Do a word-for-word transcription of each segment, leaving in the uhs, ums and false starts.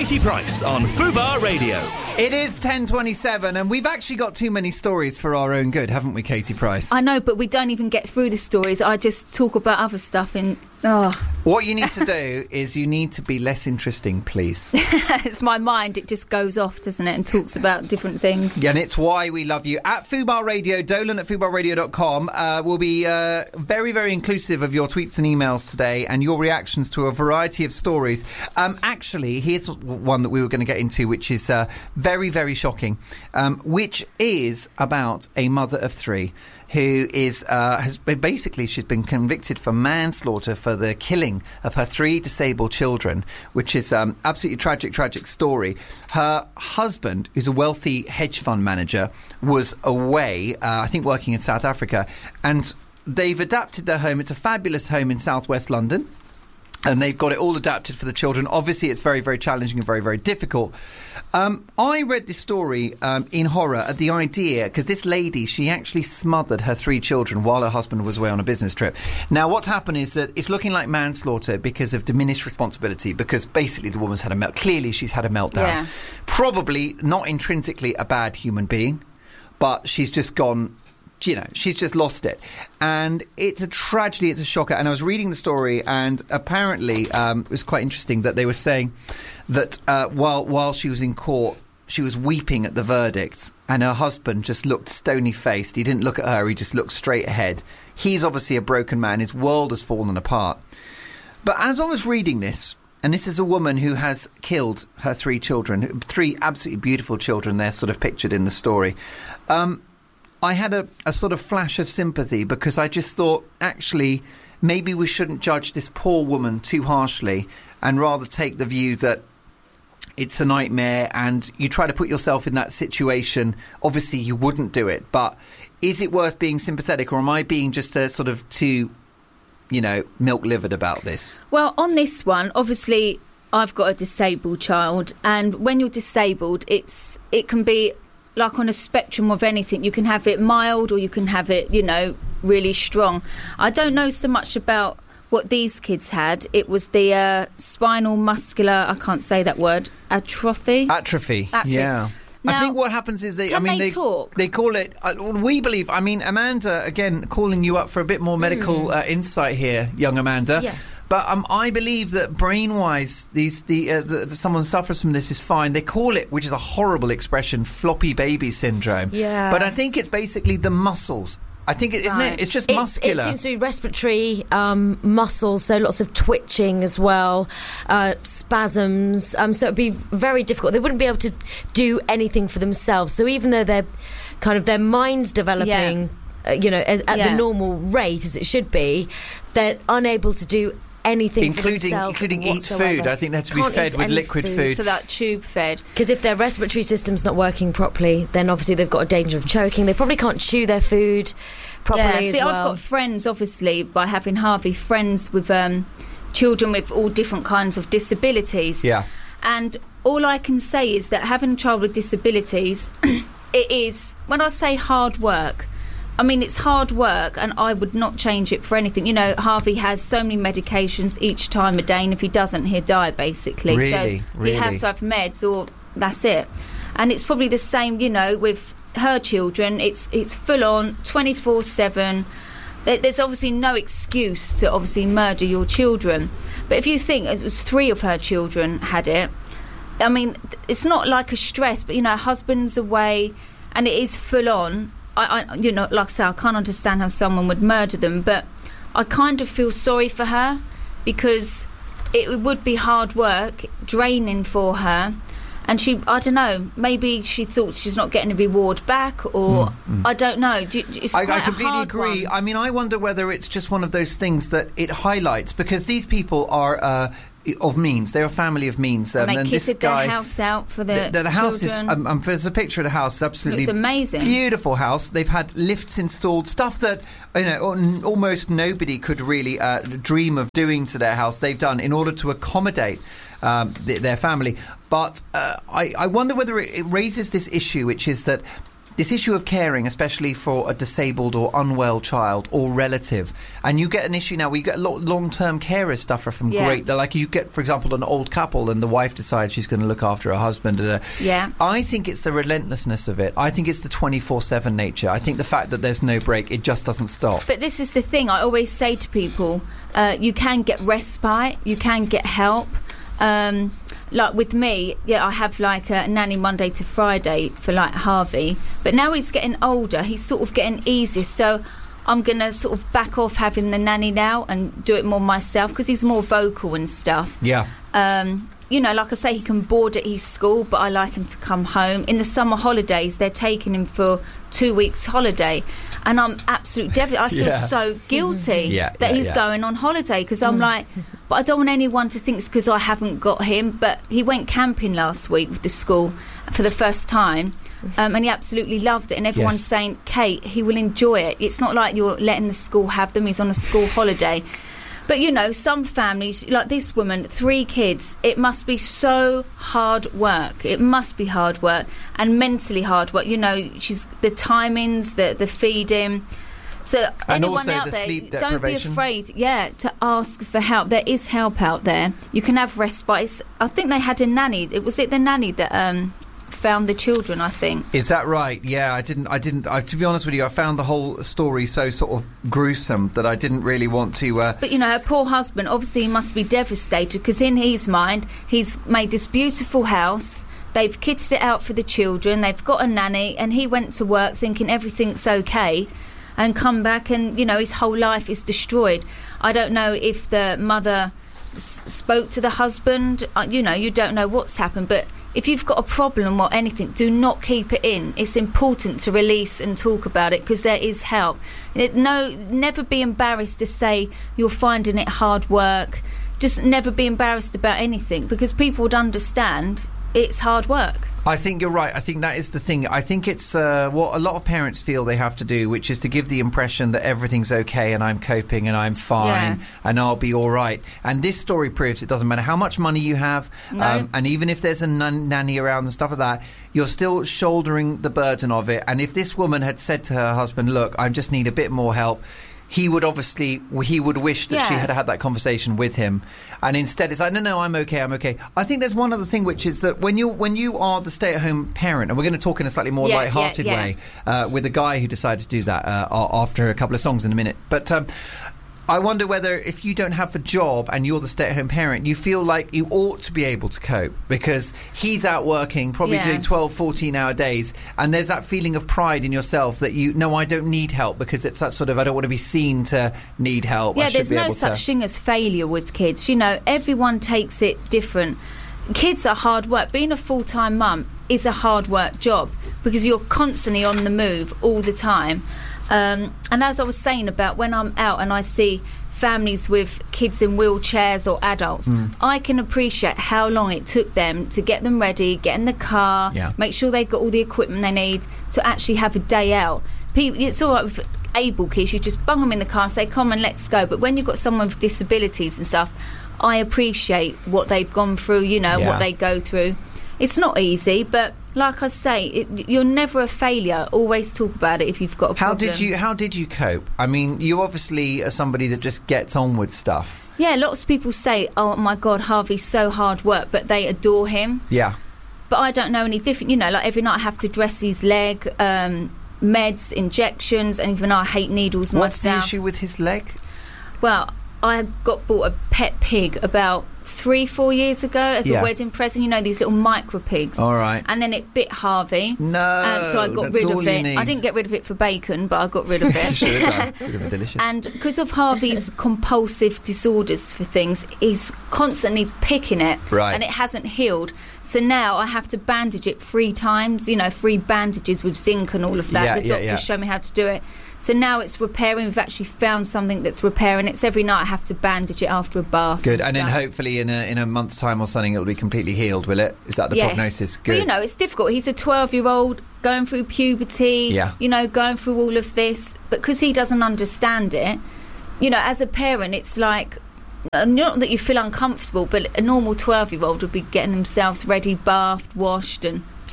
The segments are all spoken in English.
Katie Price on Fubar Radio. It is ten twenty-seven and we've actually got too many stories for our own good, haven't we, Katie Price? I know, but we don't even get through the stories. I just talk about other stuff in... Oh. What you need to do is you need to be less interesting, please. It's my mind. It just goes off, doesn't it, and talks about different things. Yeah, and it's why we love you. At Fubar Radio, Dolan at fubar radio dot com. Uh, we'll be uh, very, very inclusive of your tweets and emails today and your reactions to a variety of stories. Um, actually, here's one that we were going to get into, which is uh, very, very shocking, um, which is about a mother of three who is uh, has been, basically she's been convicted for manslaughter for the killing of her three disabled children, which is um, absolutely tragic, tragic story. Her husband, who's a wealthy hedge fund manager, was away, uh, I think working in South Africa, and they've adapted their home. It's a fabulous home in southwest London, and they've got it all adapted for the children. Obviously, it's very, very challenging and very, very difficult. Um, I read this story um, in horror at the idea, because this lady, she actually smothered her three children while her husband was away on a business trip. Now, what's happened is that it's looking like manslaughter because of diminished responsibility, because basically the woman's had a melt. Clearly, she's had a meltdown. Yeah. Probably not intrinsically a bad human being, but she's just gone... You know, she's just lost it. And it's a tragedy, it's a shocker. And I was reading the story, and apparently um, it was quite interesting that they were saying that uh, while while she was in court, she was weeping at the verdict, and her husband just looked stony-faced. He didn't look at her, he just looked straight ahead. He's obviously a broken man, his world has fallen apart. But as I was reading this, and this is a woman who has killed her three children, three absolutely beautiful children, they're sort of pictured in the story, um... I had a, a sort of flash of sympathy, because I just thought, actually, maybe we shouldn't judge this poor woman too harshly, and rather take the view that it's a nightmare, and you try to put yourself in that situation. Obviously, you wouldn't do it, but is it worth being sympathetic, or am I being just a sort of too, you know, milk-livered about this? Well, on this one, obviously, I've got a disabled child, and when you're disabled, it's it can be... like on a spectrum of anything. You can have it mild or you can have it, you know, really strong. I don't know so much about what these kids had. It was the uh, spinal muscular, I can't say that word, atrophy. Atrophy, atrophy. yeah. Now, I think what happens is they, can I mean, they, they talk? They call it, uh, we believe, I mean, Amanda, again, calling you up for a bit more medical mm. uh, insight here, young Amanda. Yes. But um, I believe that brain-wise, these, the, uh, the, the, someone suffers from this is fine. They call it, which is a horrible expression, floppy baby syndrome. Yes. But I think it's basically the muscles. I think it isn't right. it. It's just it's, muscular. It seems to be respiratory um, muscles, so lots of twitching as well, uh, spasms. Um, so it'd be very difficult. They wouldn't be able to do anything for themselves. So even though they're kind of their mind's developing, yeah. uh, you know, at, at yeah. the normal rate as it should be, they're unable to do anything including for themselves including whatsoever. eat food. I think they have to be Can't fed with liquid food. food. So that tube fed. Because if their respiratory system's not working properly, then obviously they've got a danger of choking. They probably can't chew their food properly yeah, as see, well. I've got friends, obviously, by having Harvey, friends with um, children with all different kinds of disabilities. Yeah. And all I can say is that having a child with disabilities, it is, when I say hard work, I mean, it's hard work, and I would not change it for anything. You know, Harvey has so many medications each time a day, and if he doesn't, he'll die, basically. Really? So really? he has to have meds, or that's it. And it's probably the same, you know, with her children. It's it's full on, twenty-four seven. There's obviously no excuse to obviously murder your children. But if you think it was three of her children had it, I mean, it's not like a stress, but, you know, husband's away, and it is full on. I, I, you know, like I say, I can't understand how someone would murder them, but I kind of feel sorry for her, because it would be hard work, draining for her, and she, I don't know, maybe she thought she's not getting a reward back, or mm, mm. I don't know. It's I, quite I completely a hard agree. one. I mean, I wonder whether it's just one of those things that it highlights, because these people are uh, of means. They're a family of means. Um, and they and kitted this guy, their house out for the, the, the, the house children. is. Um, um, there's a picture of the house. Absolutely, it's amazing. Beautiful house. They've had lifts installed, stuff that, you know, almost nobody could really uh, dream of doing to their house. They've done in order to accommodate um, th- their family. But uh, I, I wonder whether it, it raises this issue, which is that this issue of caring, especially for a disabled or unwell child or relative, and you get an issue now where you get a lot long-term carers suffer from Yeah. great, like you get, for example, an old couple and the wife decides she's going to look after her husband. And, uh, Yeah. I think it's the relentlessness of it. I think it's the twenty-four seven nature. I think the fact that there's no break, it just doesn't stop. But this is the thing I always say to people, uh, you can get respite, you can get help. Um, like with me, yeah, I have like a nanny Monday to Friday for like Harvey, but now he's getting older, he's sort of getting easier, so I'm going to sort of back off having the nanny now and do it more myself because he's more vocal and stuff. Yeah. Um, you know, like I say, he can board at his school, but I like him to come home. In the summer holidays, they're taking him for two weeks holiday, and I'm absolutely devastated. I feel Yeah. so guilty Yeah, that yeah, he's yeah. going on holiday because I'm like, but I don't want anyone to think it's because I haven't got him. But he went camping last week with the school for the first time. Um, and he absolutely loved it, and everyone's Yes. saying, Kate, he will enjoy it. It's not like you're letting the school have them. He's on a school holiday. But, you know, some families, like this woman, three kids, it must be so hard work. It must be hard work and mentally hard work. You know, she's the timings, the, the feeding. So And anyone also out the there, sleep don't be deprivation. afraid, yeah, to ask for help. There is help out there. You can have respite. It's- I think they had a nanny. It was it the nanny that um, found the children, I think. Is that right? Yeah, I didn't. I didn't. I, to be honest with you, I found the whole story so sort of gruesome that I didn't really want to. Uh, But, you know, her poor husband, obviously he must be devastated because in his mind, he's made this beautiful house. They've kitted it out for the children. They've got a nanny, and he went to work thinking everything's okay and come back and, you know, his whole life is destroyed. I don't know if the mother s- spoke to the husband. Uh, you know, you don't know what's happened. But if you've got a problem or anything, do not keep it in. It's important to release and talk about it because there is help. It, no, never be embarrassed to say you're finding it hard work. Just never be embarrassed about anything because people would understand it's hard work. I think you're right. I think that is the thing. I think it's uh, what a lot of parents feel they have to do, which is to give the impression that everything's okay and I'm coping and I'm fine Yeah. and I'll be all right. And this story proves it doesn't matter how much money you have, No. um, and even if there's a nan- nanny around and stuff like that, you're still shouldering the burden of it. And if this woman had said to her husband, look, I just need a bit more help, he would obviously, he would wish that she Yeah. had had that conversation with him. And instead it's like, no, no, I'm okay, I'm okay. I think there's one other thing, which is that when you when you are the stay-at-home parent, and we're going to talk in a slightly more Yeah, light-hearted yeah, yeah. way uh, with a guy who decided to do that uh, a- after a couple of songs in a minute. But um, I wonder whether if you don't have a job and you're the stay-at-home parent, you feel like you ought to be able to cope because he's out working, probably Yeah. doing twelve, fourteen hour days, and there's that feeling of pride in yourself that you, no, I don't need help because it's that sort of, I don't want to be seen to need help. I Yeah, should there's be no able such to. thing as failure with kids. You know, everyone takes it different. Kids are hard work. Being a full-time mum is a hard work job because you're constantly on the move all the time. Um, and as I was saying about when I'm out and I see families with kids in wheelchairs or adults, Mm. I can appreciate how long it took them to get them ready, get in the car, Yeah. make sure they've got all the equipment they need to actually have a day out. People, it's all right with able kids, you just bung them in the car and say, come on, let's go. But when you've got someone with disabilities and stuff, I appreciate what they've gone through, you know, Yeah. what they go through. It's not easy, but like I say, it, you're never a failure. Always talk about it if you've got a How problem. did you How did you cope? I mean, you obviously are somebody that just gets on with stuff. Yeah, lots of people say, oh my God, Harvey's so hard work, but they adore him. Yeah. But I don't know any different. You know, like every night I have to dress his leg, um, meds, injections, and even though I hate needles What's the myself. issue with his leg? Well, I got bought a pet pig about three, four years ago as Yeah. a wedding present. You know, these little micro pigs. All right. And then it bit Harvey. No, Um, so I got that's rid all of you it. need. I didn't get rid of it for bacon, but I got rid of You it. should have done. Would have been delicious. And because of Harvey's compulsive disorders for things, he's constantly picking it, Right. and it hasn't healed. So now I have to bandage it three times, you know, free bandages with zinc and all of that. Yeah, the yeah, doctors yeah. show me how to do it. So now it's repairing. We've actually found something that's repairing. It's every night I have to bandage it after a bath. Good, and then stuff. hopefully in a in a month's time or something it'll be completely healed, will it? Is that the Yes. prognosis? But Good. you know, it's difficult. He's a twelve-year-old going through puberty, Yeah. you know, going through all of this. But because he doesn't understand it, you know, as a parent, it's like, uh, not that you feel uncomfortable, but a normal twelve-year-old would be getting themselves ready, bathed, washed and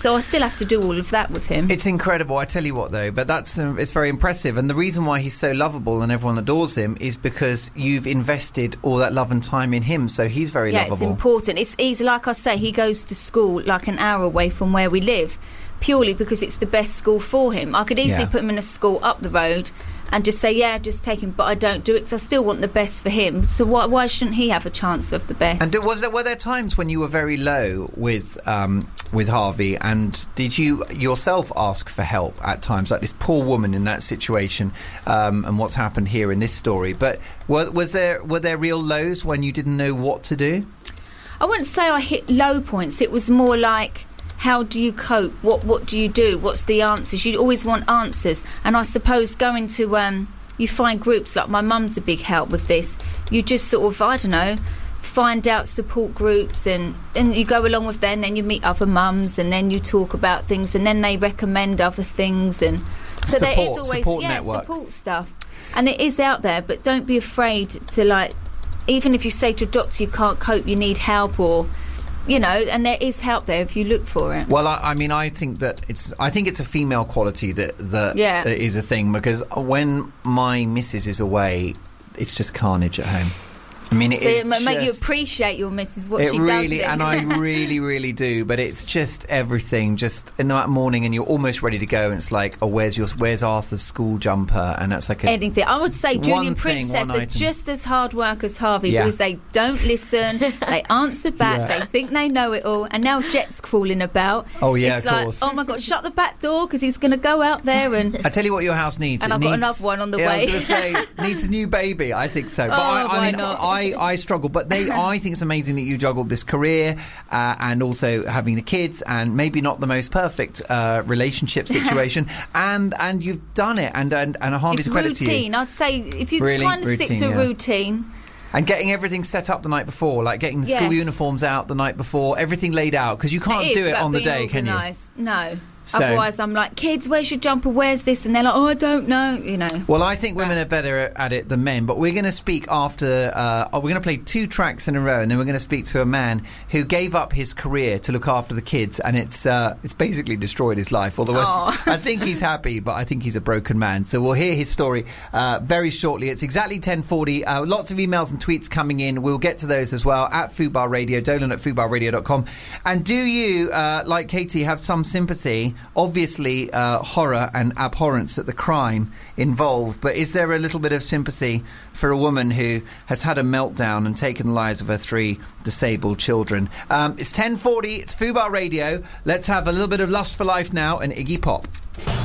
So I still have to do all of that with him. It's incredible, I tell you what, though. But that's um, it's very impressive. And the reason why he's so lovable and everyone adores him is because you've invested all that love and time in him. So he's very yeah, lovable. It's important. It's easy. Like I say, he goes to school like an hour away from where we live, purely because it's the best school for him. I could easily Yeah. put him in a school up the road and just say, yeah, just take him, but I don't do it because I still want the best for him. So why, why shouldn't he have a chance of the best? And was there, were there times when you were very low with um, with Harvey, and did you yourself ask for help at times, like this poor woman in that situation, um, and what's happened here in this story? But were, was there were there real lows when you didn't know what to do? I wouldn't say I hit low points. It was more like, how do you cope? What what do you do? What's the answers? You always want answers. And I suppose going to, um, you find groups, like my mum's a big help with this. You just sort of, I don't know, find out support groups and, and you go along with them, then you meet other mums and then you talk about things and then they recommend other things. And so Support, there is always, support yeah, network. support stuff. And it is out there, but don't be afraid to, like, even if you say to a doctor you can't cope, you need help, or... You know, and there is help there if you look for it. Well, I, I mean, I think that it's. I think it's a female quality that that Yeah. is a thing, because when my missus is away, it's just carnage at home. I mean, it so is it might make you just- appreciate your missus, what it she really, does. and I really, really do. But it's just everything, just in that morning, and you're almost ready to go, and it's like, oh, where's your, where's Arthur's school jumper? And that's like a, Anything. I would say Julie One and thing, Princess one are item. just as hard work as Harvey, Yeah. because they don't listen, they answer back, Yeah. they think they know it all, and now Jet's crawling about. Oh, yeah, it's of like, course. oh my God, shut the back door because he's going to go out there and. I tell you what your house needs. And It I've got needs- another one on the yeah, way. I was going to say, needs a new baby. I think so. But Oh, I, I why mean, not? I, I struggle. But they, I think it's amazing that you juggled this career uh, and also having the kids, and maybe not the most perfect uh, relationship situation, and and you've done it. And and, and Harvey's It's credit to you. routine. I'd say if you Really? kind of stick Routine, to a yeah. routine. And getting everything set up the night before, like getting the school Yes. uniforms out the night before, everything laid out, because you can't is do it about on the being day, can you? organised. No. So- Otherwise, I'm like, kids, where's your jumper? Where's this? And they're like, oh, I don't know. You know. Well, I think women are better at it than men, but we're going to speak after. Uh, oh, we're going to play two tracks in a row, and then we're going to speak to a man who gave up his career to look after the kids, and it's uh, it's basically destroyed his life. Although I, Aw. I think he's happy, but I think he's a broken man. So we'll hear his story uh, very shortly. It's exactly ten forty. Uh, lots of emails and tweets coming in. We'll get to those as well at Fubar Radio, Dolan at fubar radio dot com. And do you, uh, like Katie, have some sympathy? Obviously. Uh, horror and abhorrence at the crime involved, but is there a little bit of sympathy for a woman who has had a meltdown and taken the lives of her three disabled children? Um, it's ten forty, it's Fubar Radio. Let's have a little bit of Lust for Life now and Iggy Pop.